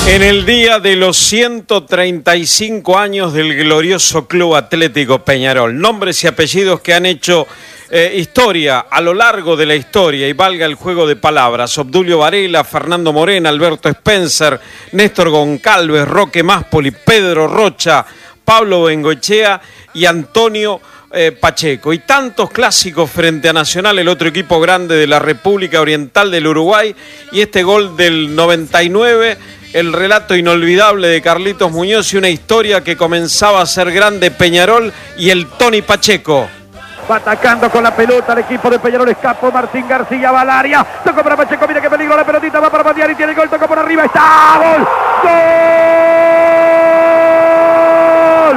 En el día de los 135 años del glorioso Club Atlético Peñarol, nombres y apellidos que han hecho historia a lo largo de la historia, y valga el juego de palabras: Obdulio Varela, Fernando Morena, Alberto Spencer, Néstor Goncalves, Roque Máspoli, Pedro Rocha, Pablo Bengoechea y Antonio Pacheco, y tantos clásicos frente a Nacional, el otro equipo grande de la República Oriental del Uruguay, y este gol del 99, el relato inolvidable de Carlitos Muñoz y una historia que comenzaba a ser grande: Peñarol y el Tony Pacheco. Va atacando con la pelota el equipo de Peñarol, escapó Martín García, va al área, tocó para Pacheco, mira qué peligro, la pelotita va para Pandiani, tiene el gol, tocó por arriba, está, gol, gol,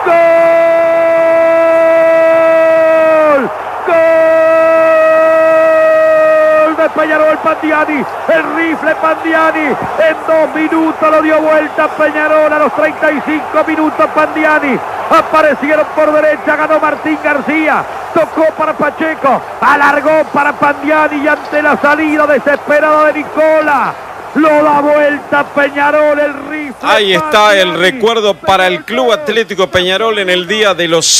gol de Peñarol. Pandiani, el rifle Pandiani, en 2 minutos lo dio vuelta Peñarol. A los 35 minutos Pandiani, aparecieron por derecha, ganó Martín García, tocó para Pacheco, alargó para Pandiani y ante la salida desesperada de Nicola, lo da vuelta Peñarol, el rifle. Ahí está el recuerdo para el Club Atlético Peñarol en el día de los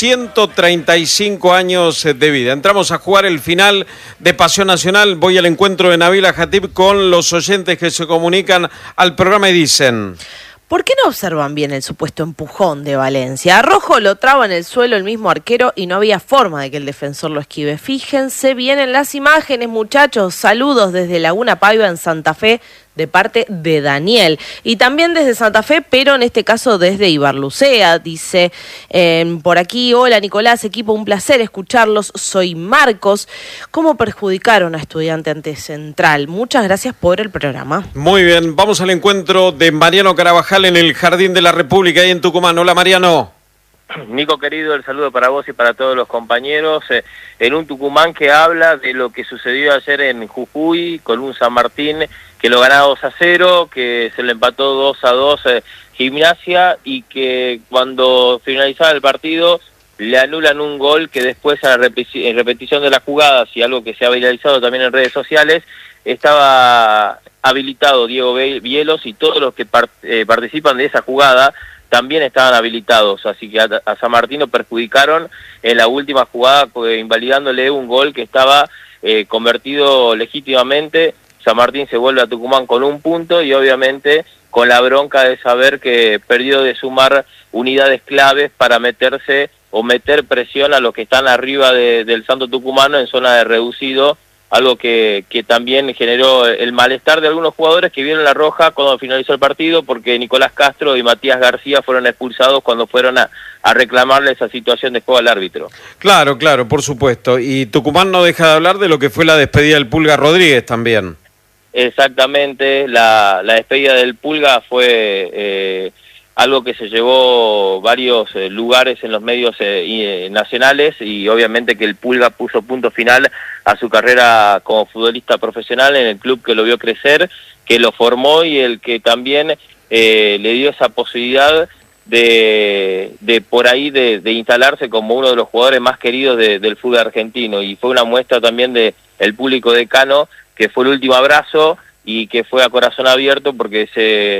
135 años de vida. Entramos a jugar el final de Pasión Nacional. Voy al encuentro de Nabila Jatib con los oyentes que se comunican al programa y dicen: ¿por qué no observan bien el supuesto empujón de Valencia? A Rojo lo traba en el suelo el mismo arquero y no había forma de que el defensor lo esquive. Fíjense bien en las imágenes, muchachos. Saludos desde Laguna Paiva en Santa Fe, de parte de Daniel. Y también desde Santa Fe, pero en este caso desde Ibarlucea. Dice por aquí: hola Nicolás, equipo, un placer escucharlos. Soy Marcos. ¿Cómo perjudicaron a Estudiante ante Central? Muchas gracias por el programa. Muy bien, vamos al encuentro de Mariano Carabajal en el Jardín de la República, ahí en Tucumán. Hola Mariano. Nico querido, el saludo para vos y para todos los compañeros, en un Tucumán que habla de lo que sucedió ayer en Jujuy con un San Martín que lo ganaba 2-0, que se lo empató 2-2 Gimnasia, y que cuando finalizaba el partido le anulan un gol que después, en repetición de las jugadas y algo que se ha viralizado también en redes sociales, estaba habilitado Diego Bielos, y todos los que participan de esa jugada también estaban habilitados, así que a San Martín lo perjudicaron en la última jugada, invalidándole un gol que estaba convertido legítimamente. San Martín se vuelve a Tucumán con 1 punto y obviamente con la bronca de saber que perdió de sumar unidades claves para meterse o meter presión a los que están arriba del Santo Tucumano en zona de reducido, algo que también generó el malestar de algunos jugadores que vieron la roja cuando finalizó el partido, porque Nicolás Castro y Matías García fueron expulsados cuando fueron a reclamarle esa situación de juego al árbitro. Claro, por supuesto. Y Tucumán no deja de hablar de lo que fue la despedida del Pulga Rodríguez también. Exactamente, la despedida del Pulga fue algo que se llevó varios lugares en los medios nacionales, y obviamente que el Pulga puso punto final a su carrera como futbolista profesional en el club que lo vio crecer, que lo formó y el que también le dio esa posibilidad de por ahí de instalarse como uno de los jugadores más queridos del fútbol argentino, y fue una muestra también de el público de Cano, que fue el último abrazo y que fue a corazón abierto, porque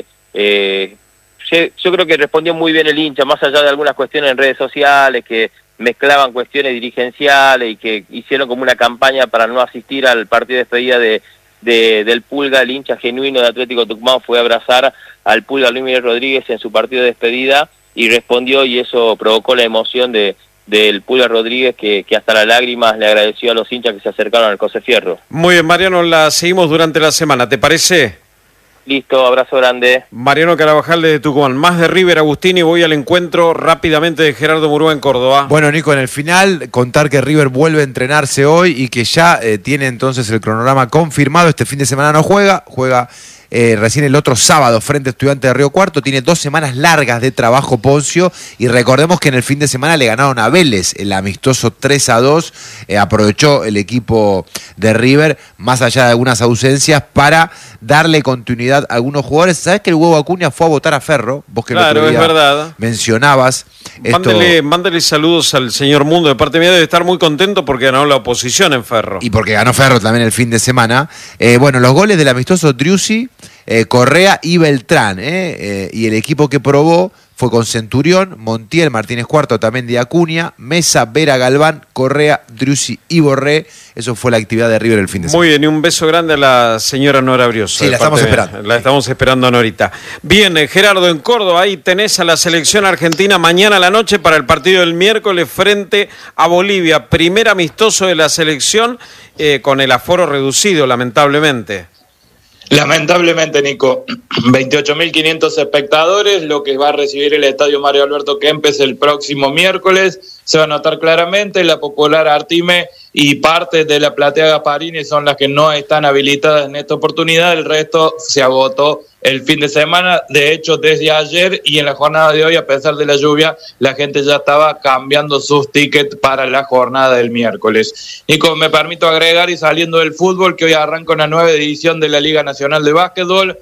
yo creo que respondió muy bien el hincha, más allá de algunas cuestiones en redes sociales que mezclaban cuestiones dirigenciales y que hicieron como una campaña para no asistir al partido de despedida del Pulga. El hincha genuino de Atlético Tucumán fue a abrazar al Pulga Luis Miguel Rodríguez en su partido de despedida y respondió, y eso provocó la emoción del Pulga Rodríguez, que hasta las lágrimas le agradeció a los hinchas que se acercaron al José Fierro. Muy bien, Mariano, la seguimos durante la semana, ¿te parece? Listo, abrazo grande. Mariano Carabajal desde Tucumán. Más de River, Agustín, y voy al encuentro rápidamente de Gerardo Murúa en Córdoba. Bueno, Nico, en el final, contar que River vuelve a entrenarse hoy y que ya tiene entonces el cronograma confirmado. Este fin de semana no juega recién el otro sábado frente a Estudiantes de Río Cuarto. Tiene 2 semanas largas de trabajo Poncio, y recordemos que en el fin de semana le ganaron a Vélez el amistoso 3-2. Aprovechó el equipo de River, más allá de algunas ausencias, para darle continuidad a algunos jugadores. ¿Sabés que el Huevo Acuña fue a votar a Ferro? Vos que claro, el otro día es verdad. Mencionabas esto. Mándele saludos al señor Mundo. De parte mía debe estar muy contento porque ganó la oposición en Ferro. Y porque ganó Ferro también el fin de semana. Bueno, los goles del amistoso Driussi, Correa y Beltrán. Y el equipo que probó fue con Centurión, Montiel, Martínez Cuarto, también de Acuña, Mesa, Vera, Galván, Correa, Driussi y Borré. Eso fue la actividad de River el fin de semana. Muy bien, y un beso grande a la señora Nora Brioso. Sí, la estamos esperando. La estamos esperando, Norita. Bien, Gerardo, en Córdoba, ahí tenés a la selección argentina mañana a la noche para el partido del miércoles frente a Bolivia. Primer amistoso de la selección con el aforo reducido, lamentablemente. Lamentablemente, Nico, 28.500 espectadores, lo que va a recibir el Estadio Mario Alberto Kempes el próximo miércoles. Se va a notar claramente, la Popular Artime y parte de la Platea Gasparini son las que no están habilitadas en esta oportunidad. El resto se agotó el fin de semana. De hecho, desde ayer y en la jornada de hoy, a pesar de la lluvia, la gente ya estaba cambiando sus tickets para la jornada del miércoles. Nico, me permito agregar, y saliendo del fútbol, que hoy arranca una nueva edición de la Liga Nacional de Básquetbol,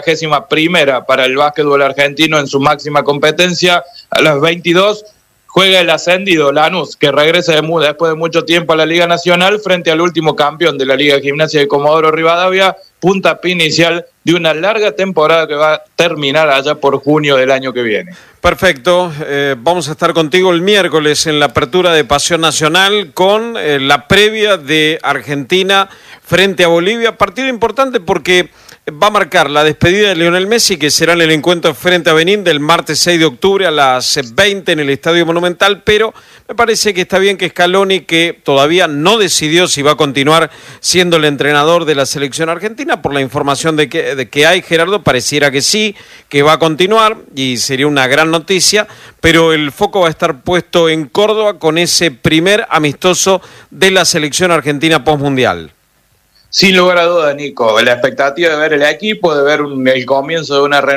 41ª para el básquetbol argentino en su máxima competencia. A las 22 juega el ascendido Lanús, que regresa después de mucho tiempo a la Liga Nacional frente al último campeón de la Liga Gimnasia de Comodoro Rivadavia, puntapié inicial de una larga temporada que va a terminar allá por junio del año que viene. Perfecto, vamos a estar contigo el miércoles en la apertura de Pasión Nacional con la previa de Argentina frente a Bolivia, partido importante porque va a marcar la despedida de Lionel Messi, que será en el encuentro frente a Benín del martes 6 de octubre a las 20 en el Estadio Monumental, pero me parece que está bien que Scaloni, que todavía no decidió si va a continuar siendo el entrenador de la selección argentina, por la información de que hay, Gerardo, pareciera que sí, que va a continuar y sería una gran noticia, pero el foco va a estar puesto en Córdoba con ese primer amistoso de la selección argentina postmundial. Sin lugar a dudas, Nico, la expectativa de ver el equipo, de ver el comienzo de una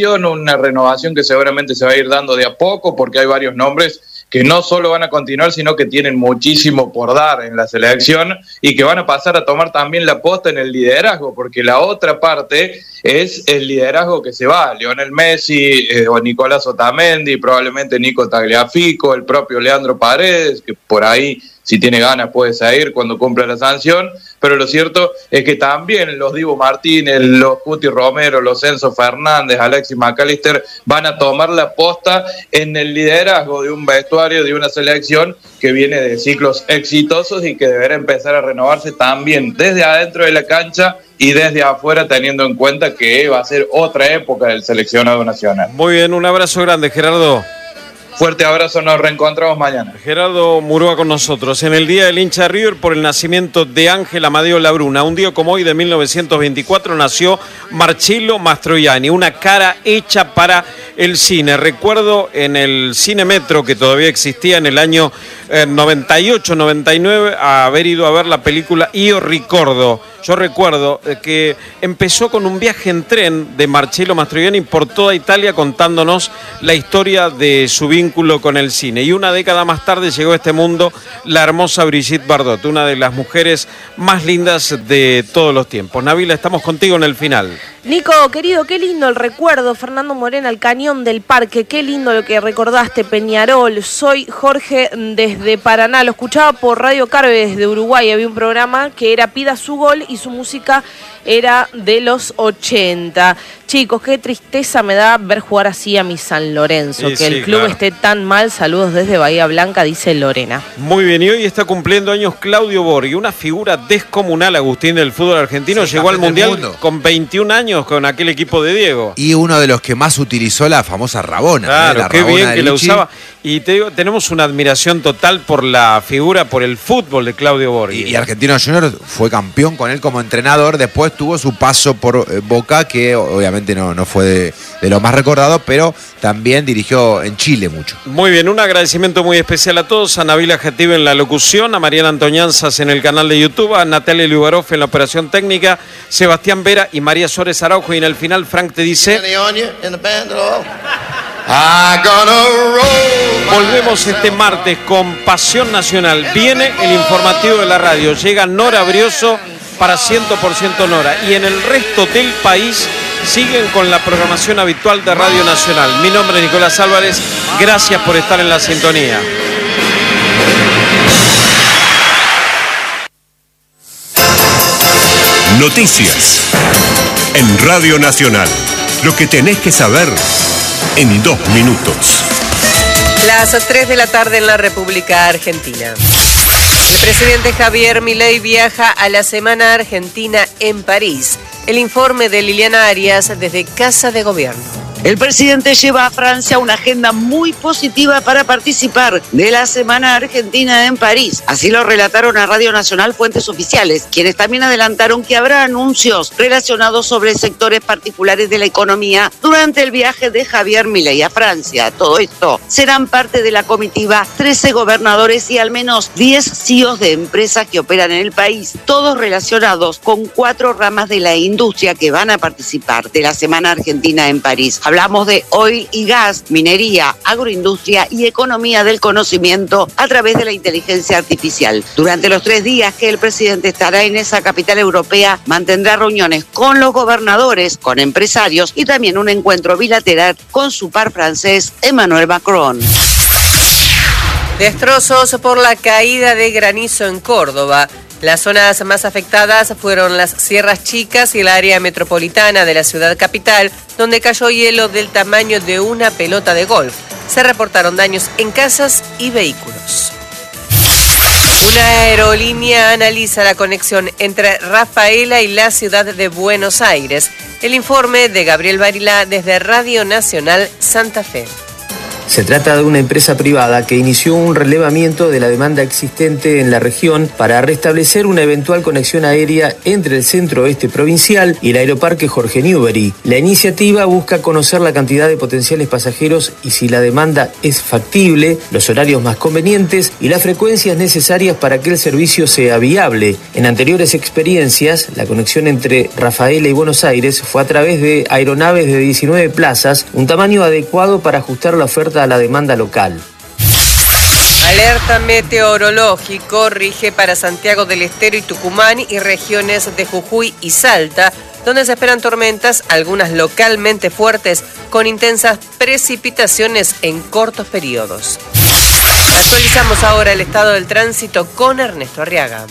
renovación que seguramente se va a ir dando de a poco, porque hay varios nombres que no solo van a continuar, sino que tienen muchísimo por dar en la selección y que van a pasar a tomar también la posta en el liderazgo, porque la otra parte es el liderazgo que se va. Lionel Messi o Nicolás Otamendi, probablemente Nico Tagliafico, el propio Leandro Paredes, que por ahí, si tiene ganas, puede salir cuando cumpla la sanción, pero lo cierto es que también los Dibu Martínez, los Cuti Romero, los Enzo Fernández, Alexis McAllister van a tomar la posta en el liderazgo de un vestuario, de una selección que viene de ciclos exitosos y que deberá empezar a renovarse también desde adentro de la cancha y desde afuera, teniendo en cuenta que va a ser otra época del seleccionado nacional. Muy bien, un abrazo grande, Gerardo. Fuerte abrazo, nos reencontramos mañana. Gerardo Murúa con nosotros en el Día del Hincha de River por el nacimiento de Ángel Amadeo Labruna. Un día como hoy de 1924 nació Marcello Mastroianni, una cara hecha para el cine. Recuerdo en el Cine Metro, que todavía existía en el año 98-99, haber ido a ver la película Io Ricordo. Yo recuerdo que empezó con un viaje en tren de Marcello Mastroianni por toda Italia contándonos la historia de su vínculo con el cine. Y una década más tarde llegó a este mundo la hermosa Brigitte Bardot, una de las mujeres más lindas de todos los tiempos. Nabila, estamos contigo en el final. Nico, querido, qué lindo el recuerdo. Fernando Morena, el Cañón del Parque, qué lindo lo que recordaste, Peñarol. Soy Jorge desde Paraná, lo escuchaba por Radio Carve desde Uruguay. Había un programa que era Pida su Gol y su música era de los 80. Chicos, qué tristeza me da ver jugar así a mi San Lorenzo, Sí, que el sí, club claro. esté tan mal. Saludos desde Bahía Blanca, dice Lorena. Muy bien, y hoy está cumpliendo años Claudio Borghi, una figura descomunal, Agustín, del fútbol argentino. Sí, llegó al campeón del Mundial mundo. con 21 años con aquel equipo de Diego. Y uno de los que más utilizó la famosa Rabona. Claro, la qué Rabona bien de que la Lichi. usaba. Y te digo, tenemos una admiración total por la figura, por el fútbol de Claudio Borghi. Y Argentinos Juniors fue campeón con él como entrenador. Después tuvo su paso por Boca, que obviamente no fue de lo más recordado, pero también dirigió en Chile mucho. Muy bien, un agradecimiento muy especial a todos, a Nabila Jatib en la locución, a Mariana Antoñanzas en el canal de YouTube, a Natalia Lugaroff en la operación técnica, Sebastián Vera y María Suárez Araujo, y en el final Frank te dice... Volvemos este martes con Pasión Nacional. Viene el informativo de la radio, llega Nora Brioso para 100% Nora, y en el resto del país siguen con la programación habitual de Radio Nacional. Mi nombre es Nicolás Álvarez, gracias por estar en la sintonía. Noticias. En Radio Nacional, lo que tenés que saber en 2 minutos. Las 3 de la tarde en la República Argentina. El presidente Javier Milei viaja a la Semana Argentina en París. El informe de Liliana Arias desde Casa de Gobierno. El presidente lleva a Francia una agenda muy positiva para participar de la Semana Argentina en París. Así lo relataron a Radio Nacional fuentes oficiales, quienes también adelantaron que habrá anuncios relacionados sobre sectores particulares de la economía durante el viaje de Javier Milei a Francia. Todo esto serán parte de la comitiva 13 gobernadores y al menos 10 CEOs de empresas que operan en el país, todos relacionados con 4 ramas de la industria que van a participar de la Semana Argentina en París. Hablamos de oil y gas, minería, agroindustria y economía del conocimiento a través de la inteligencia artificial. Durante los 3 días que el presidente estará en esa capital europea, mantendrá reuniones con los gobernadores, con empresarios y también un encuentro bilateral con su par francés, Emmanuel Macron. Destrozos por la caída de granizo en Córdoba. Las zonas más afectadas fueron las Sierras Chicas y el área metropolitana de la ciudad capital, donde cayó hielo del tamaño de una pelota de golf. Se reportaron daños en casas y vehículos. Una aerolínea analiza la conexión entre Rafaela y la ciudad de Buenos Aires. El informe de Gabriel Barilá desde Radio Nacional Santa Fe. Se trata de una empresa privada que inició un relevamiento de la demanda existente en la región para restablecer una eventual conexión aérea entre el centro oeste provincial y el aeroparque Jorge Newbery. La iniciativa busca conocer la cantidad de potenciales pasajeros y si la demanda es factible, los horarios más convenientes y las frecuencias necesarias para que el servicio sea viable. En anteriores experiencias, la conexión entre Rafaela y Buenos Aires fue a través de aeronaves de 19 plazas, un tamaño adecuado para ajustar la oferta a la demanda local. Alerta meteorológico rige para Santiago del Estero y Tucumán y regiones de Jujuy y Salta, donde se esperan tormentas, algunas localmente fuertes, con intensas precipitaciones en cortos periodos. Actualizamos ahora el estado del tránsito con Ernesto Arriaga.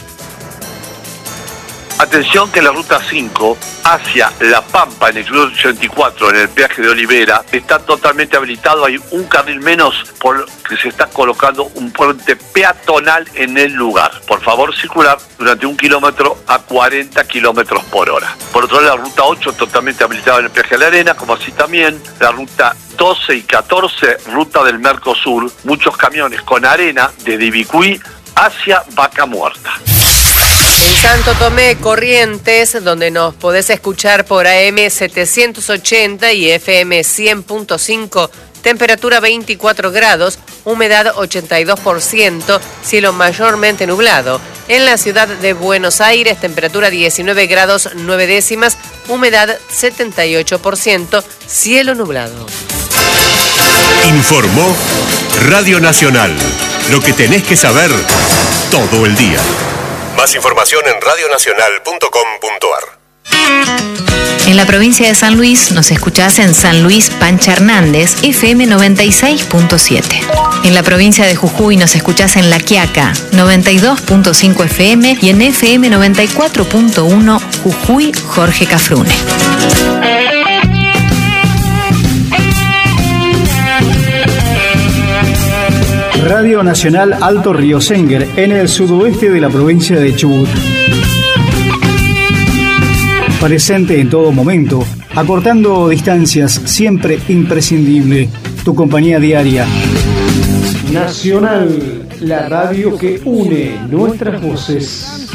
Atención que la ruta 5 hacia La Pampa en el kilómetro 84 en el peaje de Olivera está totalmente habilitado. Hay un carril menos por que se está colocando un puente peatonal en el lugar. Por favor, circular durante 1 kilómetro a 40 kilómetros por hora. Por otro lado, la ruta 8 totalmente habilitada en el peaje de la Arena, como así también la ruta 12 y 14, ruta del Mercosur. Muchos camiones con arena desde Ibicuí hacia Vaca Muerta. En Santo Tomé, Corrientes, donde nos podés escuchar por AM 780 y FM 100.5, temperatura 24 grados, humedad 82%, cielo mayormente nublado. En la ciudad de Buenos Aires, temperatura 19 grados 9 décimas, humedad 78%, cielo nublado. Informó Radio Nacional. Lo que tenés que saber todo el día. Más información en radionacional.com.ar. En la provincia de San Luis nos escuchás en San Luis Pancha Hernández, FM 96.7. En la provincia de Jujuy nos escuchás en La Quiaca, 92.5 FM y en FM 94.1 Jujuy Jorge Cafrune. Radio Nacional Alto Río Senguer, en el sudoeste de la provincia de Chubut. Presente en todo momento, acortando distancias, siempre imprescindible. Tu compañía diaria. Nacional, la radio que une nuestras voces.